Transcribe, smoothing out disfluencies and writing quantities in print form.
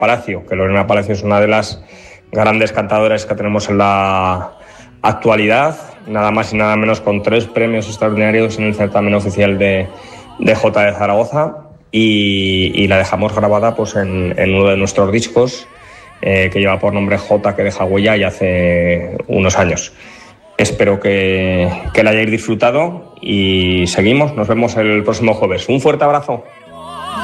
Palacio, que Lorena Palacio es una de las grandes cantadoras que tenemos en la actualidad, nada más y nada menos con 3 premios extraordinarios en el certamen oficial de Jota de Zaragoza, y la dejamos grabada pues en uno de nuestros discos que lleva por nombre Jota que deja huella, y hace unos años. Espero que la hayáis disfrutado y seguimos, nos vemos el próximo jueves. Un fuerte abrazo.